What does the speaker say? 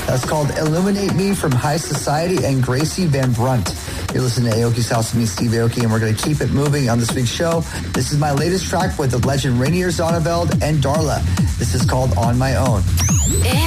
That's called Illuminate Me from High Society and Gracie Van Brunt. You're listening to Aoki's House with me, Steve Aoki, and we're going to keep it moving on this week's show. This is my latest track with the legend Rainier Zonneveld and Darla. This is called On My Own.